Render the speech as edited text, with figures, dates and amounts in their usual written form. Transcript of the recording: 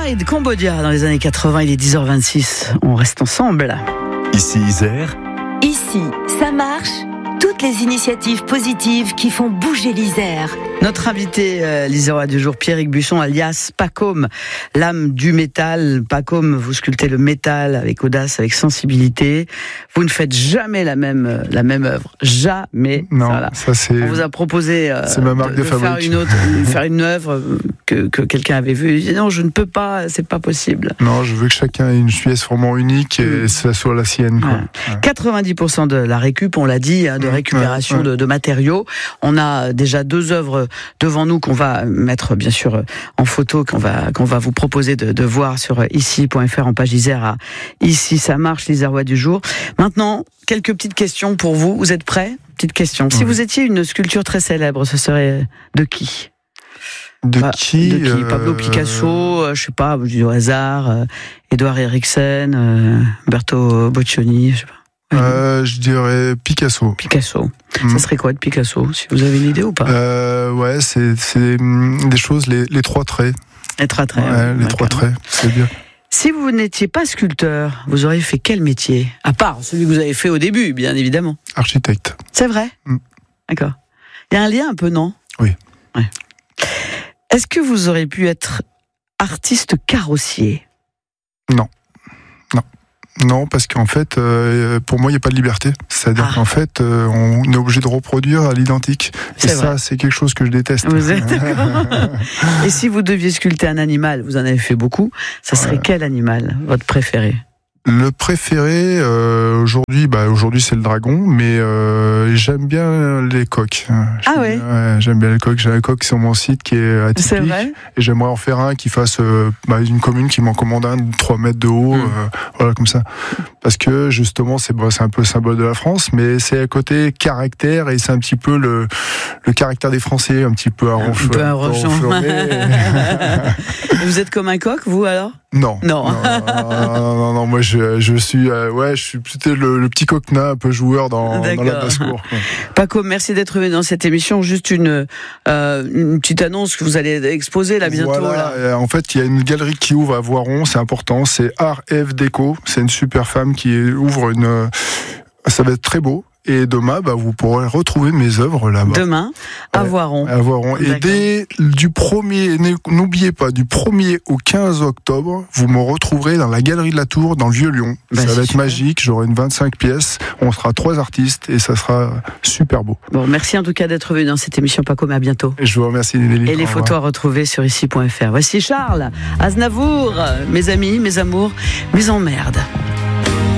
Farid Cambodia dans les années 80, il est 10h26. On reste ensemble. Ici Isère. Ici, ça marche. Toutes les initiatives positives qui font bouger l'Isère. Notre invité l'Isérois du jour, Pierrick Buisson, alias Pacôme, l'âme du métal. Pacôme, vous sculptez le métal avec audace, avec sensibilité. Vous ne faites jamais la même œuvre, jamais. Non, voilà. Ça c'est. On vous a proposé c'est ma marque de fabrique. faire une œuvre que quelqu'un avait vue. Il dit non, je ne peux pas, c'est pas possible. Non, je veux que chacun ait une pièce vraiment unique et ça soit la sienne. Quoi. Ouais. 90% de la récup, on l'a dit, de récupération de matériaux. On a déjà 2 œuvres devant nous qu'on va mettre bien sûr en photo, qu'on va vous proposer de voir sur ici.fr en page Isère à Ici ça marche, l'Isérois du jour. Maintenant, quelques petites questions pour vous. Vous êtes prêts? Petite question. Si vous étiez une sculpture très célèbre, ce serait de qui? De qui? Pablo Picasso, je sais pas, je dis au hasard, Edouard Eriksen, Umberto Boccioni, je sais pas. Je dirais Picasso. Picasso. Ça serait quoi de Picasso, si vous avez une idée ou pas? Ouais, c'est des choses, les 3 traits. Les 3 traits. Ouais, les 3 traits, c'est bien. Si vous n'étiez pas sculpteur, vous auriez fait quel métier? À part celui que vous avez fait au début, bien évidemment. Architecte. C'est vrai? D'accord. Il y a un lien un peu, non? Oui. Ouais. Est-ce que vous auriez pu être artiste carrossier? Non, parce qu'en fait, pour moi, il n'y a pas de liberté. C'est-à-dire qu'en fait, on est obligé de reproduire à l'identique. Et ça, c'est quelque chose que je déteste. Vous êtes d'accord? Et si vous deviez sculpter un animal, vous en avez fait beaucoup, ça serait quel animal, votre préféré? Le préféré, aujourd'hui c'est le dragon, mais j'aime bien les coqs. J'aime bien les coqs. J'ai un coq sur mon site qui est atypique. C'est vrai? Et j'aimerais en faire un qui fasse une commune qui m'en commande un de 3 mètres de haut, voilà, comme ça. Parce que justement, c'est un peu le symbole de la France, mais c'est à côté caractère, et c'est un petit peu le caractère des Français, un petit peu arronchon. Vous êtes comme un coq, vous, alors? Non, moi je suis plutôt le petit coquenat un peu joueur dans la basse-cour. Paco, merci d'être venu dans cette émission. Juste une petite annonce que vous allez exposer là bientôt. Voilà, là. En fait, il y a une galerie qui ouvre à Voiron, c'est important, c'est Art F Déco, c'est une super femme qui ouvre ça va être très beau. Et demain, vous pourrez retrouver mes œuvres là-bas. Demain, à Voiron. À Voiron. Et n'oubliez pas, du 1er au 15 octobre, vous me retrouverez dans la Galerie de la Tour, dans le Vieux-Lyon. Ça va être magique, j'aurai une 25 pièces, on sera 3 artistes et ça sera super beau. Bon, merci en tout cas d'être venu dans cette émission, Paco, mais à bientôt. Et je vous remercie, Nelly. Et les photos à retrouver sur ici.fr. Voici Charles Aznavour, mes amis, mes amours, mes emmerdes.